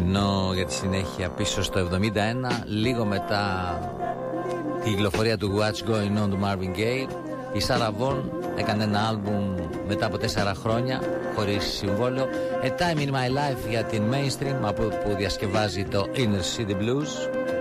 Ενώ για τη συνέχεια πίσω στο 71, λίγο μετά τη κυκλοφορία του What's Going On του Marvin Gaye, η Sarah Vaughan έκανε ένα άλμπουμ μετά από 4 χρόνια χωρίς συμβόλαιο, A Time in My Life, για την mainstream, από που διασκευάζει το Inner City Blues.